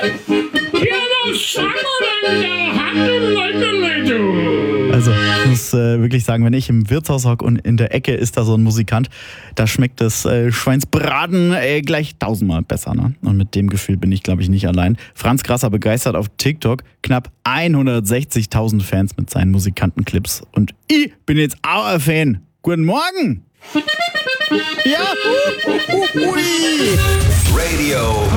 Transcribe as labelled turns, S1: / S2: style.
S1: Also, ich muss wirklich sagen, wenn ich im Wirtshaus hocke und in der Ecke ist da so ein Musikant, da schmeckt das Schweinsbraten gleich 1000-mal besser. Ne? Und mit dem Gefühl bin ich, glaube ich, nicht allein. Franz Grasser begeistert auf TikTok knapp 160.000 Fans mit seinen Musikantenclips. Und ich bin jetzt auch ein Fan. Guten Morgen! Ja!
S2: Radio